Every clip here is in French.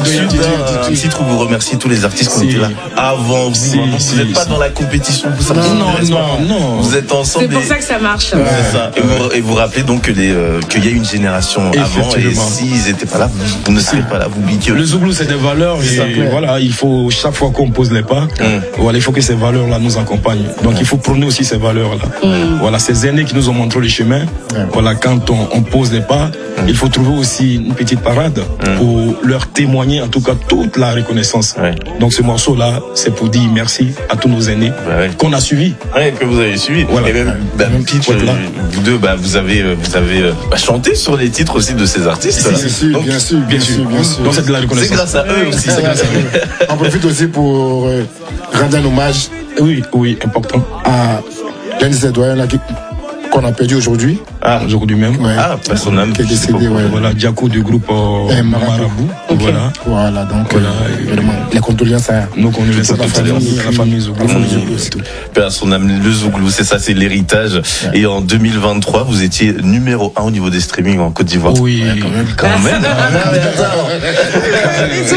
reçu un titre où vous remerciez tous les artistes qui étaient là avant vous. Vous n'êtes pas dans la compétition. Non. Vous êtes ensemble. C'est pour ça que ça marche. C'est ça. Et vous rappelez donc qu'il y a une génération avant, et s'ils n'étaient pas là, vous ne serez pas là. Vous oubliez. Le Zouglou, c'est des valeurs, et voilà, il faut, chaque fois qu'on pose les pas, voilà, il faut que ces valeurs-là nous accompagnent. Donc il faut prôner aussi ces valeurs-là. Voilà, ces aînés qui nous ont montré le chemin. Voilà, quand on pose les pas, il faut trouver aussi une petite parade pour leur témoigner, en tout cas, toute la reconnaissance. Donc ce morceau-là, c'est pour dire merci à tous nos aînés qu'on a suivis. Que vous avez suivis. Voilà. Et même Pitch, vous deux, vous avez chanté sur les titres aussi de ces artistes. Bien sûr. Donc c'est de la reconnaissance. C'est grâce à eux aussi. On profite aussi pour rendre un hommage. Oui, important. À l'un de ces doyens là qu'on a perdu aujourd'hui. Aujourd'hui même. Son âme qui est décédé. Voilà, Diaco du groupe Marabout. Voilà, donc vraiment, les condoléances à nos condoléances à la famille Zouglou. Père son âme, le Zouglou, c'est ça, c'est l'héritage. Et en 2023, vous étiez numéro 1 au niveau des streamings en Côte d'Ivoire. Oui, quand même. Ils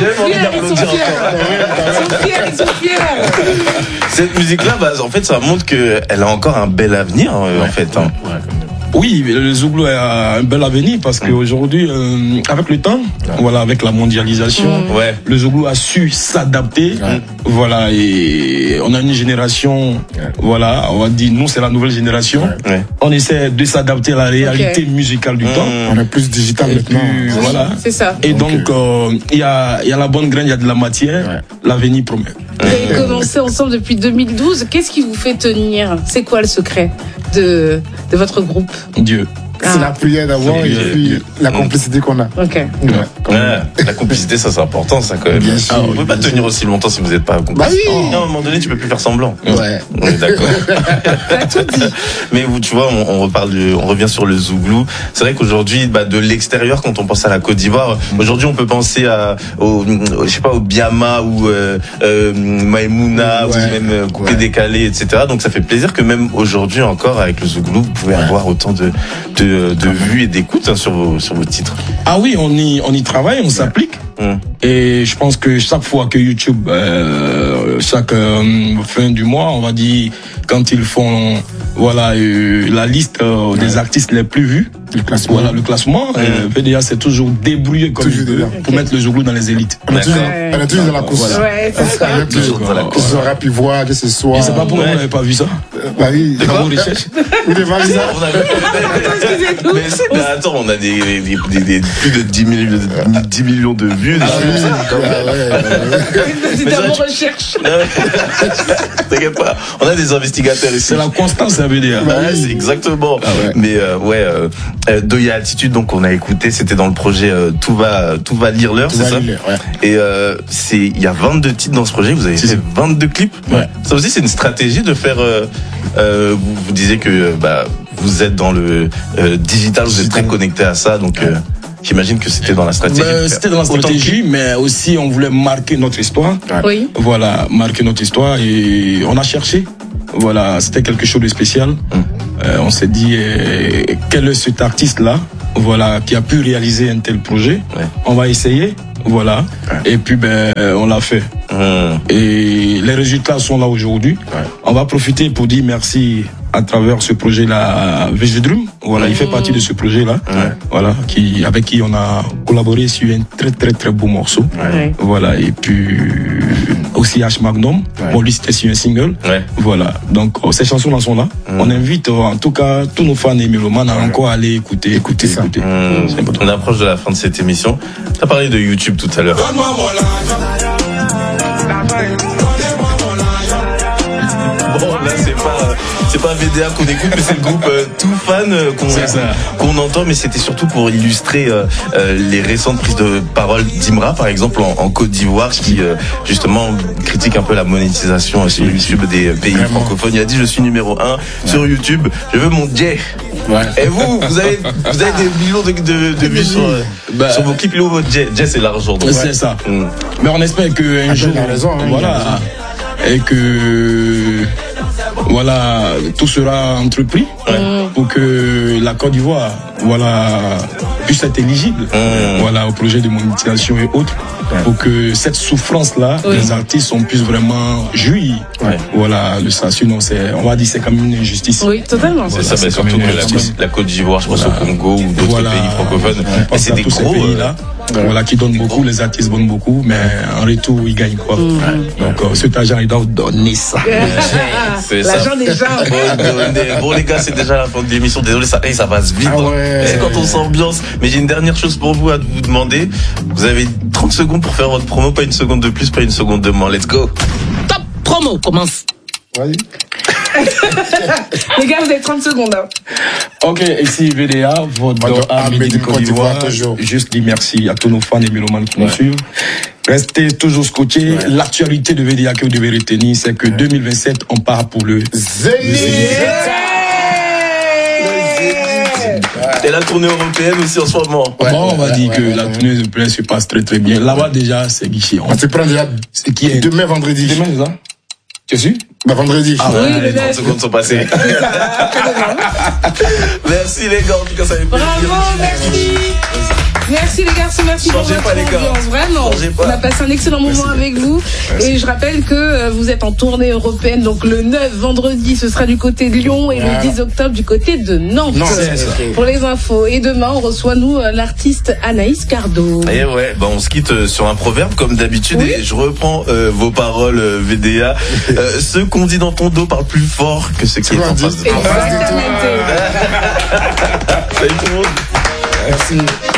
sont fiers. Cette musique-là, en fait, ça montre qu'elle a encore un bel avenir, en fait. Oui, le Zouglou a un bel avenir parce qu'aujourd'hui, avec le temps, voilà, avec la mondialisation, le Zouglou a su s'adapter. Voilà, et on a une génération, voilà, on va dire, nous c'est la nouvelle génération. On essaie de s'adapter à la réalité musicale du temps. On est plus digital maintenant. Voilà. C'est ça. Et donc, il y a la bonne graine, il y a de la matière. L'avenir promet. Vous avez commencé ensemble depuis 2012. Qu'est-ce qui vous fait tenir? C'est quoi le secret de votre groupe? Dieu. C'est la prière d'avant et puis la complicité qu'on a. La complicité, ça c'est important, ça quand même. Bien sûr. On peut pas tenir aussi longtemps si vous n'êtes pas complice. Non, à un moment donné, tu peux plus faire semblant. On est d'accord. Mais tu vois, on revient sur le Zouglou. C'est vrai qu'aujourd'hui, de l'extérieur, quand on pense à la Côte d'Ivoire, aujourd'hui, on peut penser au Biama ou Maïmouna ou même Coupé Décalé, etc. Donc ça fait plaisir que même aujourd'hui encore, avec le Zouglou, vous pouvez avoir autant de vues et d'écoute sur vos titres. Ah oui, on y travaille, on s'applique. Et je pense que chaque fois que YouTube, chaque fin du mois, on va dire, quand ils font la liste des artistes les plus vus, le classement, PDA s'est toujours débrouillé comme il veut pour mettre le Zouglou dans les élites. Elle est toujours dans la course. C'est ça. Que ce soit pu voir, que ce soit. Et c'est pas pourquoi on n'avait pas vu ça. Oui. Des travaux de recherche. Vous n'avez pas vu ça? Mais attends, on a plus de 10 millions de vues. C'est dans vos recherches. T'inquiète pas, on a des investigateurs ici. C'est la constance à BDA. C'est exactement. Mais Doya Attitude, donc on a écouté, c'était dans le projet Tout va lire l'heure, c'est ça? Et il y a 22 titres dans ce projet, vous avez fait 22 clips. Ça aussi, c'est une stratégie de faire. Vous disiez que vous êtes dans le digital, vous êtes très connecté à ça, donc. J'imagine que c'était dans la stratégie. C'était dans la stratégie, mais aussi on voulait marquer notre histoire. Oui. Voilà, marquer notre histoire et on a cherché. Voilà, c'était quelque chose de spécial. On s'est dit quel est cet artiste-là, voilà, qui a pu réaliser un tel projet. On va essayer, voilà. Et puis on l'a fait. Et les résultats sont là aujourd'hui. On va profiter pour dire merci à travers ce projet-là, VG Drum. Voilà, il fait partie de ce projet-là. Voilà, avec qui on a collaboré sur un très très très beau morceau. Voilà, et puis aussi H Magnum. Bon, lui c'était sur un single. Voilà, donc ces chansons-là sont là. On invite en tout cas tous nos fans et mélomanes à encore aller écouter ça. On approche de la fin de cette émission. Tu as parlé de YouTube tout à l'heure. Bon, là c'est pas VDA qu'on écoute, mais c'est le groupe Too Fan qu'on entend, mais c'était surtout pour illustrer les récentes prises de parole d'Imra, par exemple en Côte d'Ivoire, qui justement critique un peu la monétisation sur YouTube des pays francophones. Il a dit: je suis numéro 1 sur YouTube, je veux mon J. Et vous avez des millions de vues sur vos clips, votre J c'est l'argent. C'est ça. Mais on espère qu'un jour, voilà, et que voilà, tout sera entrepris pour que la Côte d'Ivoire, voilà, puissent être éligibles, voilà, au projet de monétisation et autres, pour que cette souffrance-là, les artistes, on puisse vraiment jouir, voilà, de ça. Sinon, on va dire, c'est comme une injustice. Oui, totalement. C'est ça, mais surtout que la Côte d'Ivoire, je pense au Congo ou d'autres pays francophones, c'est des gros pays-là. Voilà, qui donnent beaucoup, les artistes donnent beaucoup, mais en retour, ils gagnent quoi. Donc, cet argent, ils doivent donner ça. C'est l'argent des gens. Bon, les gars, c'est déjà la fin de l'émission. Désolé, ça passe vite. C'est quand on s'ambiance. Mais j'ai une dernière chose pour vous à vous demander. Vous avez 30 secondes pour faire votre promo, pas une seconde de plus, pas une seconde de moins. Let's go. Top promo, commence. Oui. Les gars, vous avez 30 secondes. Hein. Ok, ici VDA, votre ami de Côte d'Ivoire. Juste dire merci à tous nos fans et mélomanes qui nous suivent. Restez toujours scotchés. L'actualité de VDA que vous devez retenir, c'est que 2027, on part pour le Zénith. Et la tournée européenne aussi en ce moment. On va dire que la tournée européenne se passe très très bien. Là-bas déjà, c'est guichet. On se prend déjà demain vendredi. Demain, c'est ça? Tu es sûr? Vendredi. Les 30 secondes sont passées. Merci les gars, en tout cas ça fait plaisir. Bravo, merci. Merci les garçons, merci pour votre ambiance. Vraiment, on a passé un excellent moment avec vous. Et je rappelle que vous êtes en tournée européenne. Donc le 9 vendredi, ce sera du côté de Lyon et le 10 octobre du côté de Nantes. Pour les infos. Et demain, on reçoit nous l'artiste Anaïs Cardo. Et ouais, on se quitte sur un proverbe comme d'habitude. Et je reprends vos paroles VDA. Ceux qu'on dit dans ton dos parlent plus fort que ceux qui est en face de toi. Exactement. Salut tout le monde. Merci.